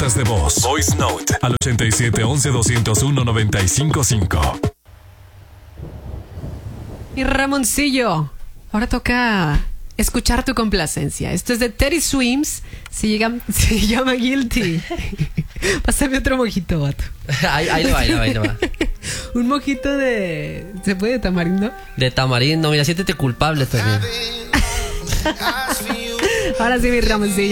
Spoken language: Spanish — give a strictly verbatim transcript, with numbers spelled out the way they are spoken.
notas de voz. Voice Note al ochenta y siete once doscientos uno noventa y cinco cinco. Y Ramoncillo, ahora toca escuchar tu complacencia. Esto es de Teddy Swims. Se, llega, se llama Guilty. Pásame otro mojito, vato. Ahí, ahí le va, ahí le va, ahí le va. Un mojito de... ¿Se puede de tamarindo? De tamarindo, mira, siéntete culpable también. Ahora sí, mi Ramoncillo.